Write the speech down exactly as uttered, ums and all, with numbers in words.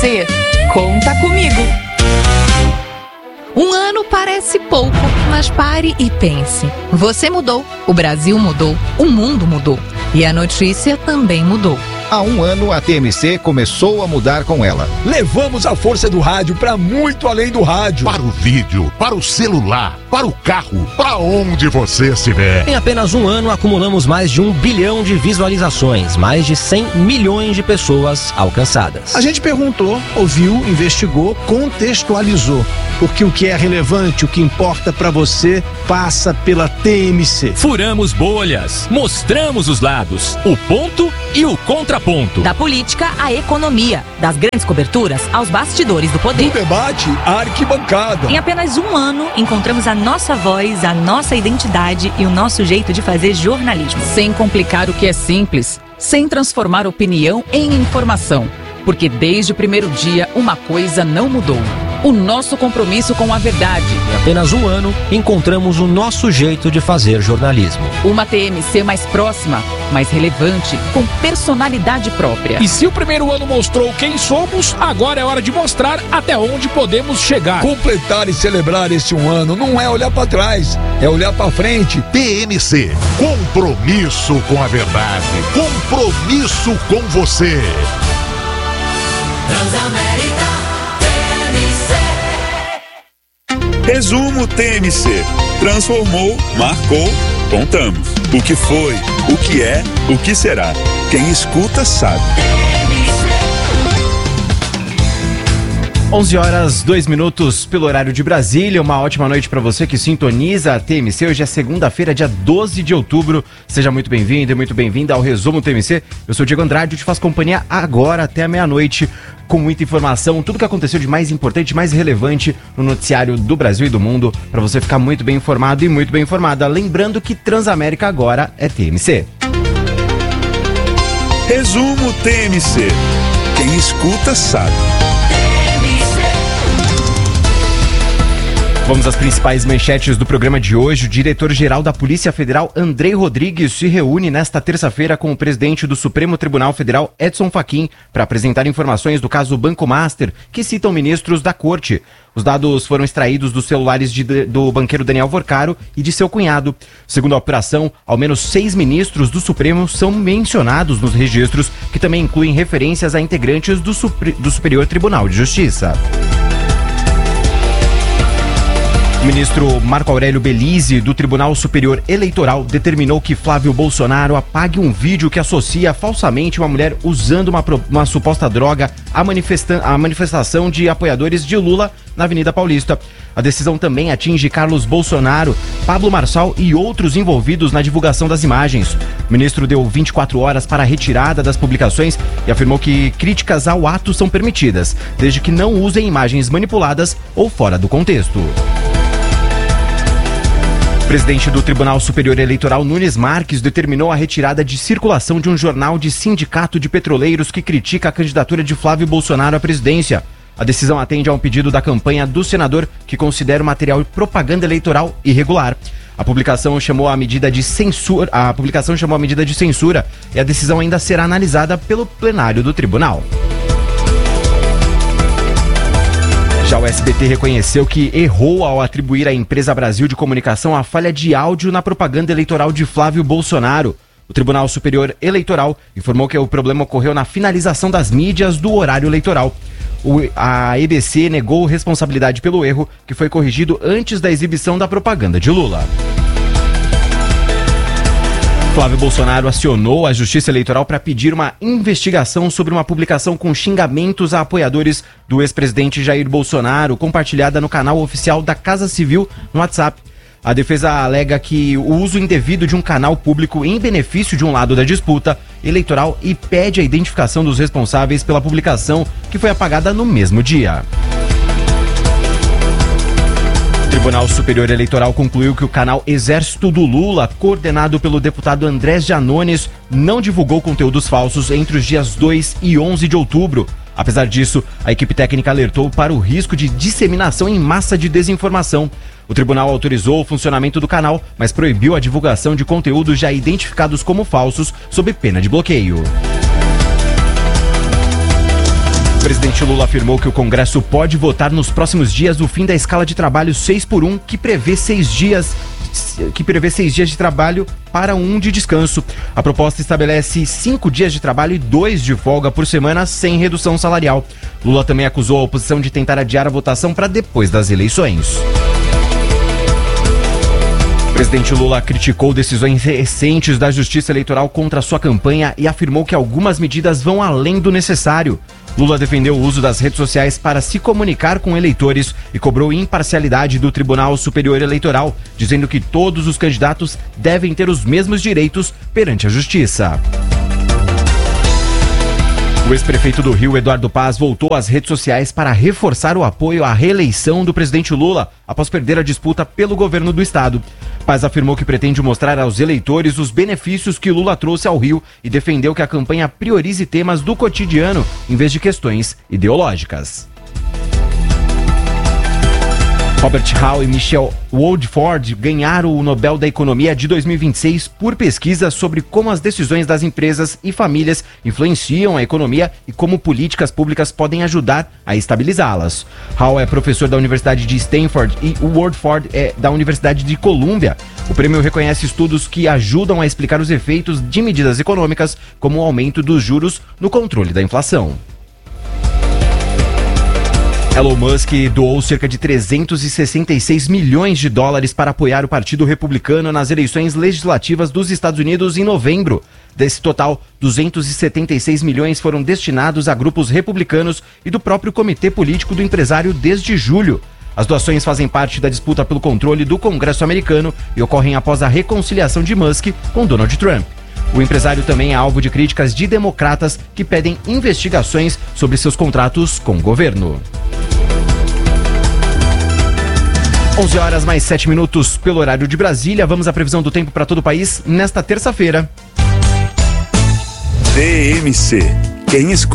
C, conta comigo. Um ano parece pouco, mas pare e pense. Você mudou, o Brasil mudou, o mundo mudou e a notícia também mudou. Há um ano, a T M C começou a mudar com ela. Levamos a força do rádio para muito além do rádio. Para o vídeo, para o celular, para o carro, para onde você estiver. Em apenas um ano, acumulamos mais de um bilhão de visualizações, mais de cem milhões de pessoas alcançadas. A gente perguntou, ouviu, investigou, contextualizou. Porque o que é relevante, o que importa para você, passa pela T M C. Furamos bolhas, mostramos os lados, o ponto e o contraponto. Da política à economia, das grandes coberturas aos bastidores do poder. Do debate à arquibancada. Em apenas um ano, encontramos a nossa voz, a nossa identidade e o nosso jeito de fazer jornalismo. Sem complicar o que é simples, sem transformar opinião em informação. Porque desde o primeiro dia, uma coisa não mudou. O nosso compromisso com a verdade. Em apenas um ano, encontramos o nosso jeito de fazer jornalismo. Uma T M C mais próxima, mais relevante, com personalidade própria. E se o primeiro ano mostrou quem somos, agora é hora de mostrar até onde podemos chegar. Completar e celebrar esse um ano não é olhar para trás, é olhar para frente. T M C, compromisso com a verdade, compromisso com você. Transamérica. Resumo T M C. Transformou, marcou, contamos. O que foi, o que é, o que será. Quem escuta sabe. onze horas, dois minutos pelo horário de Brasília. Uma ótima noite para você que sintoniza a T M C. Hoje é segunda-feira, dia doze de outubro. Seja muito bem-vindo e muito bem-vinda ao Resumo T M C. Eu sou o Diego Andrade e te faço companhia agora até a meia-noite com muita informação, tudo que aconteceu de mais importante, mais relevante no noticiário do Brasil e do mundo, para você ficar muito bem informado e muito bem informada. Lembrando que Transamérica agora é T M C. Resumo T M C. Quem escuta sabe. Vamos às principais manchetes do programa de hoje. O diretor-geral da Polícia Federal, Andrei Rodrigues, se reúne nesta terça-feira com o presidente do Supremo Tribunal Federal, Edson Fachin, para apresentar informações do caso Banco Master, que citam ministros da corte. Os dados foram extraídos dos celulares de, do banqueiro Daniel Vorcaro e de seu cunhado. Segundo a operação, ao menos seis ministros do Supremo são mencionados nos registros, que também incluem referências a integrantes do, Supri, do Superior Tribunal de Justiça. O ministro Marco Aurélio Belize, do Tribunal Superior Eleitoral, determinou que Flávio Bolsonaro apague um vídeo que associa falsamente uma mulher usando uma, uma suposta droga à, manifesta- à manifestação de apoiadores de Lula na Avenida Paulista. A decisão também atinge Carlos Bolsonaro, Pablo Marçal e outros envolvidos na divulgação das imagens. O ministro deu vinte e quatro horas para a retirada das publicações e afirmou que críticas ao ato são permitidas, desde que não usem imagens manipuladas ou fora do contexto. O presidente do Tribunal Superior Eleitoral, Nunes Marques, determinou a retirada de circulação de um jornal de sindicato de petroleiros que critica a candidatura de Flávio Bolsonaro à presidência. A decisão atende a um pedido da campanha do senador, que considera o material propaganda eleitoral irregular. A publicação chamou a medida de censura, a publicação chamou a medida de censura e a decisão ainda será analisada pelo plenário do tribunal. Já o S B T reconheceu que errou ao atribuir à Empresa Brasil de Comunicação a falha de áudio na propaganda eleitoral de Flávio Bolsonaro. O Tribunal Superior Eleitoral informou que o problema ocorreu na finalização das mídias do horário eleitoral. O, a E B C negou responsabilidade pelo erro, que foi corrigido antes da exibição da propaganda de Lula. Flávio Bolsonaro acionou a Justiça Eleitoral para pedir uma investigação sobre uma publicação com xingamentos a apoiadores do ex-presidente Jair Bolsonaro, compartilhada no canal oficial da Casa Civil no WhatsApp. A defesa alega que o uso indevido de um canal público em benefício de um lado da disputa eleitoral e pede a identificação dos responsáveis pela publicação, que foi apagada no mesmo dia. O Tribunal Superior Eleitoral concluiu que o canal Exército do Lula, coordenado pelo deputado Andrés Janones, não divulgou conteúdos falsos entre os dias dois e onze de outubro. Apesar disso, a equipe técnica alertou para o risco de disseminação em massa de desinformação. O tribunal autorizou o funcionamento do canal, mas proibiu a divulgação de conteúdos já identificados como falsos, sob pena de bloqueio. presidente Lula afirmou que o Congresso pode votar nos próximos dias o fim da escala de trabalho seis por um, que prevê seis dias que prevê seis dias de trabalho para um de descanso. A proposta estabelece cinco dias de trabalho e dois de folga por semana sem redução salarial. Lula também acusou a oposição de tentar adiar a votação para depois das eleições. O presidente Lula criticou decisões recentes da Justiça Eleitoral contra sua campanha e afirmou que algumas medidas vão além do necessário. Lula defendeu o uso das redes sociais para se comunicar com eleitores e cobrou imparcialidade do Tribunal Superior Eleitoral, dizendo que todos os candidatos devem ter os mesmos direitos perante a Justiça. O ex-prefeito do Rio, Eduardo Paz, voltou às redes sociais para reforçar o apoio à reeleição do presidente Lula após perder a disputa pelo governo do estado. Paz afirmou que pretende mostrar aos eleitores os benefícios que Lula trouxe ao Rio e defendeu que a campanha priorize temas do cotidiano em vez de questões ideológicas. Robert Hall e Michelle Woodford ganharam o Nobel da Economia de dois mil e vinte e seis por pesquisa sobre como as decisões das empresas e famílias influenciam a economia e como políticas públicas podem ajudar a estabilizá-las. Hall é professor da Universidade de Stanford e Woodford é da Universidade de Colômbia. O prêmio reconhece estudos que ajudam a explicar os efeitos de medidas econômicas, como o aumento dos juros no controle da inflação. Elon Musk doou cerca de trezentos e sessenta e seis milhões de dólares para apoiar o Partido Republicano nas eleições legislativas dos Estados Unidos em novembro. Desse total, duzentos e setenta e seis milhões foram destinados a grupos republicanos e do próprio comitê político do empresário desde julho. As doações fazem parte da disputa pelo controle do Congresso americano e ocorrem após a reconciliação de Musk com Donald Trump. O empresário também é alvo de críticas de democratas que pedem investigações sobre seus contratos com o governo. onze horas mais sete minutos pelo horário de Brasília. Vamos à previsão do tempo para todo o país nesta terça-feira. T M C. Quem escolhe